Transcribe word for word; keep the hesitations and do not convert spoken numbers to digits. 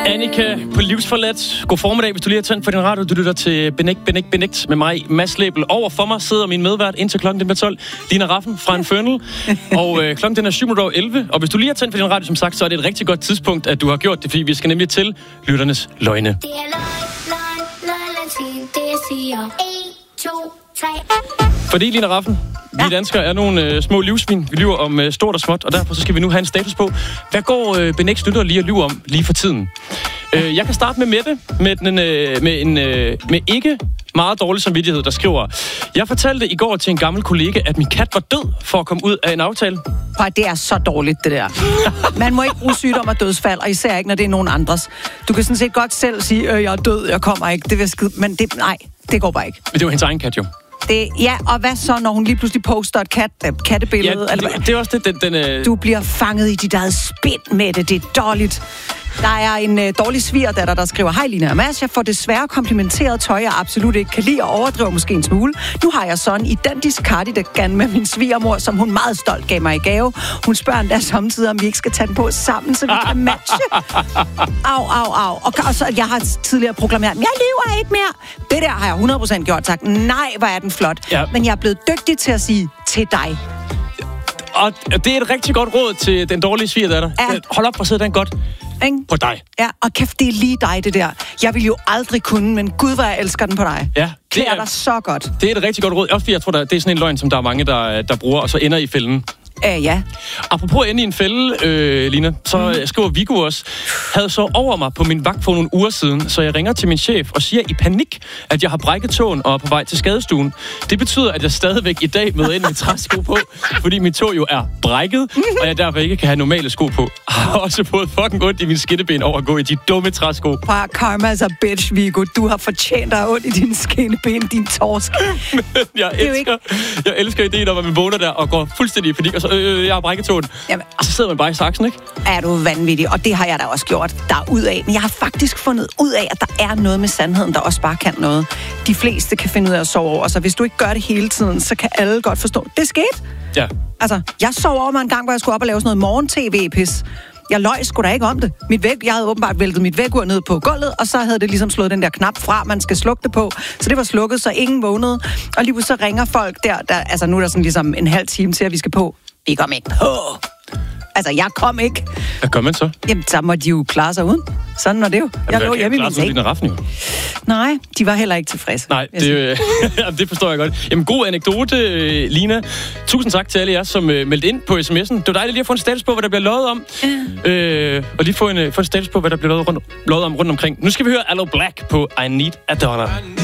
Annika på Livsforladt. God formiddag, hvis du lige har tændt for din radio. Du lytter til Benægt, Benægt, Benægt med mig, Mads Lebel. Over for mig sidder min medvært indtil klokken den bliver tolv, Lina Raffen fra Infernal. Og øh, klokken den er syv minutter over elleve. Og hvis du lige har tændt for din radio, som sagt, så er det et rigtig godt tidspunkt, at du har gjort det, fordi vi skal nemlig til lytternes løgne. Det er løgn, løgn, løgn, det jeg siger. en, to, tre. Fordi, Lina Raffen, vi ja. danskere er nogle øh, små livsvin. Vi lyver om øh, stort og småt, og derfor så skal vi nu have en status på. Hvad går øh, Benægts lytter lige at lyve om lige for tiden? Øh, jeg kan starte med Mette, med, den, øh, med en øh, med ikke meget dårlig samvittighed, der skriver: Jeg fortalte i går til en gammel kollega, at min kat var død for at komme ud af en aftale. Prøv, det er så dårligt, det der. Man må ikke bruge sygdom og dødsfald, og især ikke, når det er nogen andres. Du kan sådan set godt selv sige, øh, jeg er død, jeg kommer ikke. Det vil skide, men det, nej, det går bare ikke. Men det var hendes egen kat, jo. Det, ja, og hvad så, når hun lige pludselig poster et kat, øh, kattebillede? Ja, eller det, det er også det, den... den øh... Du bliver fanget i dit eget spind med det, det er dårligt. Der er en øh, dårlig svigerdatter, der skriver: Hej Lina og Mads, jeg får desværre komplimenteret tøj, jeg absolut ikke kan lide, og overdriver måske en smule. Nu har jeg sådan en identisk cardigan med min svigermor, som hun meget stolt gav mig i gave. Hun spørger endda samtidig, om vi ikke skal tage den på sammen, så vi kan matche. Au, au, au. Og, og så, jeg har tidligere proklameret, jeg lever ikke mere. Det der har jeg hundrede procent gjort, sagt. Nej, hvor er den flot. Ja. Men jeg er blevet dygtig til at sige til dig. Og det er et rigtig godt råd til den dårlige svigerdatter. Ja. Hold op, hvor sidder den godt Ingen? På dig. Ja, og kæft, det er lige dig, det der. Jeg vil jo aldrig kunne, men gud, hvor jeg elsker den på dig. Ja, det er dig så godt. Det er et rigtig godt råd. Også fordi jeg tror, der, det er sådan en løgn, som der er mange, der, der bruger, og så ender i fælden. Øh, ja. Apropos at ende i en fælde, øh, Lina, så mm. skriver Viggo også: havde så over mig på min vagt for nogle uger siden, så jeg ringer til min chef og siger i panik, at jeg har brækket tåen og er på vej til skadestuen. Det betyder, at jeg stadigvæk i dag møder ind med træsko på, fordi min tå jo er brækket, og jeg derfor ikke kan have normale sko på. Jeg har også fået fucking ondt i mine skinneben over at gå i de dumme træsko. Bare karma is a bitch, Viggo. Du har fortjent dig ondt i dine skinneben, din torsk. Men jeg elsker, ikke... jeg elsker ideen om, at man vågner der og går fuldstændig i panik, og så øh, jeg har brækket tåen. Jamen, og så sidder man bare i saksen, ikke? Er du vanvittig, og det har jeg da også gjort derudad. Men jeg har faktisk fundet ud af, at der er noget med sandheden, der også bare kan noget. De fleste kan finde ud af at sove over, så hvis du ikke gør det hele tiden, så kan alle godt forstå, det skete. Ja. Altså, jeg sov over mig en gang, hvor jeg skulle op og lave sådan noget morgen-tv-pis. Jeg løj sgu da ikke om det. Mit væg, jeg havde åbenbart væltet mit vægur ned på gulvet, og så havde det ligesom slået den der knap fra, man skal slukke det på. Så det var slukket, så ingen vågnede. Og lige så ringer folk der, der, altså nu er der sådan ligesom en halv time til, at vi skal på. Vi kom ikke på. Altså, jeg kom ikke. Hvad gør man så? Jamen, så må de jo klare sig uden. Sådan var det jo. Jeg lå hjemme i min seng. Nej, de var heller ikke tilfredse. Nej, det, det forstår jeg godt. Jamen, god anekdote, Lina. Tusind tak til alle jer, som uh, meldte ind på sms'en. Det var dejligt lige at få en status på, hvad der bliver løjet om. Ja. Øh, og lige få en, uh, få en status på, hvad der bliver løjet, rundt, løjet om rundt omkring. Nu skal vi høre Aloe Black på I Need a Dollar.